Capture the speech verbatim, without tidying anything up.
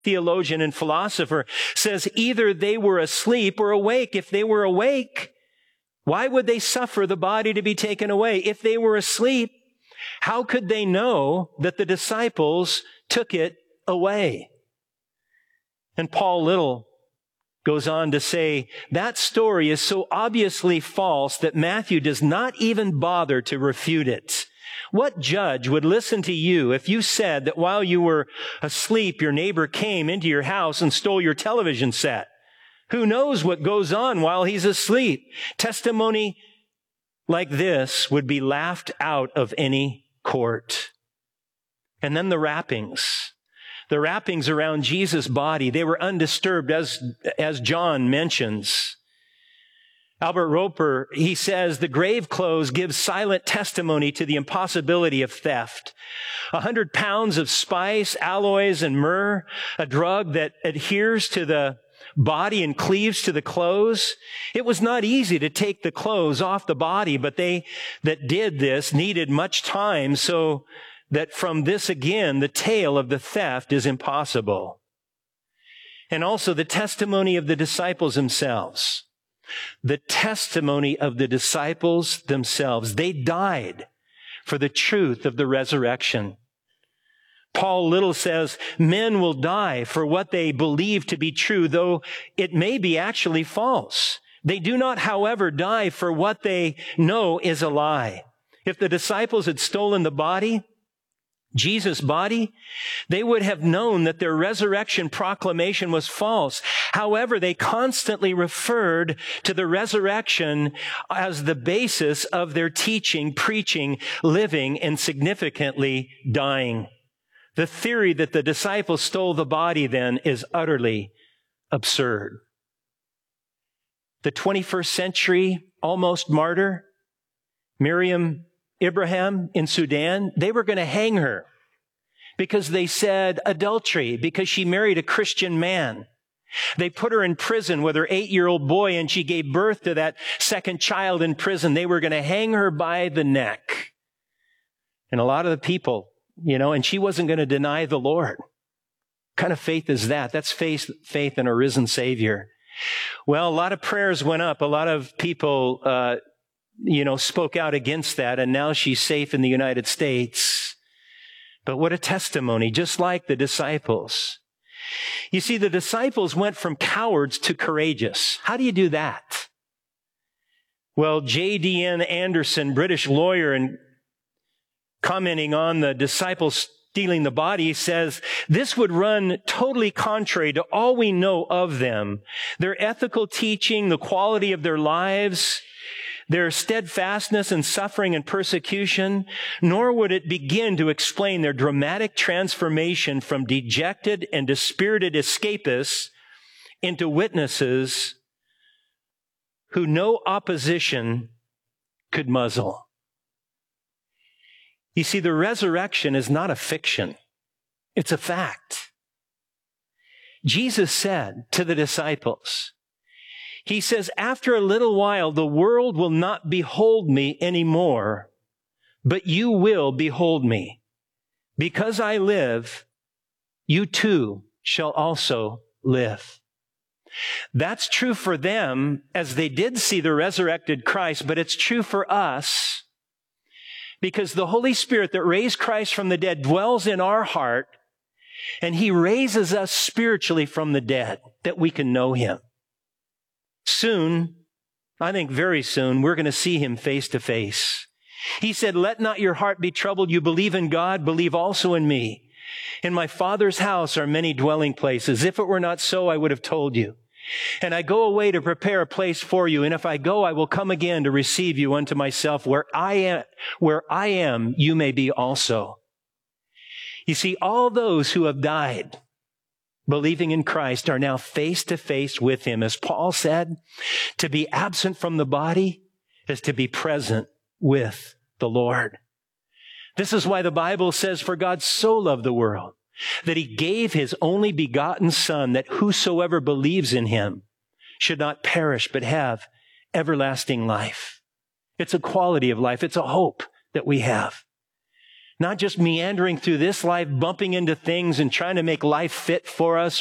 theologian and philosopher, says either they were asleep or awake. If they were awake, why would they suffer the body to be taken away? If they were asleep, how could they know that the disciples took it away? And Paul Little goes on to say, that story is so obviously false that Matthew does not even bother to refute it. What judge would listen to you if you said that while you were asleep, your neighbor came into your house and stole your television set? Who knows what goes on while he's asleep? Testimony like this would be laughed out of any court. And then the wrappings. The wrappings around Jesus' body, they were undisturbed, as, as John mentions. Albert Roper, he says, the grave clothes give silent testimony to the impossibility of theft. A hundred pounds of spice, alloys, and myrrh, a drug that adheres to the body and cleaves to the clothes. It was not easy to take the clothes off the body, but they that did this needed much time, so that from this again, the tale of the theft is impossible. And also the testimony of the disciples themselves. The testimony of the disciples themselves. They died for the truth of the resurrection. Paul Little says, men will die for what they believe to be true, though it may be actually false. They do not, however, die for what they know is a lie. If the disciples had stolen the body, Jesus' body, they would have known that their resurrection proclamation was false. However, they constantly referred to the resurrection as the basis of their teaching, preaching, living, and significantly dying. The theory that the disciples stole the body then is utterly absurd. The twenty-first century almost martyr, Miriam Ibrahim in Sudan, they were going to hang her because they said adultery, because she married a Christian man. They put her in prison with her eight-year-old boy, and she gave birth to that second child in prison. They were going to hang her by the neck. And a lot of the people, you know, and she wasn't going to deny the Lord. What kind of faith is that? That's faith, faith in a risen Savior. Well, a lot of prayers went up. A lot of people, uh, you know, spoke out against that, and now she's safe in the United States. But what a testimony, just like the disciples. You see, the disciples went from cowards to courageous. How do you do that? Well, J D N Anderson, British lawyer, and commenting on the disciples stealing the body, says, this would run totally contrary to all we know of them. Their ethical teaching, the quality of their lives, their steadfastness in suffering and persecution, nor would it begin to explain their dramatic transformation from dejected and dispirited escapists into witnesses who no opposition could muzzle. You see, the resurrection is not a fiction. It's a fact. Jesus said to the disciples, he says, after a little while, the world will not behold me anymore, but you will behold me. Because I live, you too shall also live. That's true for them as they did see the resurrected Christ, but it's true for us because the Holy Spirit that raised Christ from the dead dwells in our heart, and he raises us spiritually from the dead that we can know him. Soon, I think very soon, we're going to see him face to face. He said, let not your heart be troubled. You believe in God, believe also in me. In my Father's house are many dwelling places. If it were not so, I would have told you. And I go away to prepare a place for you. And if I go, I will come again to receive you unto myself. Where I am, where I am, you may be also. You see, all those who have died believing in Christ are now face to face with him. As Paul said, to be absent from the body is to be present with the Lord. This is why the Bible says, for God so loved the world that he gave his only begotten Son, that whosoever believes in him should not perish but have everlasting life. It's a quality of life. It's a hope that we have. Not just meandering through this life, bumping into things and trying to make life fit for us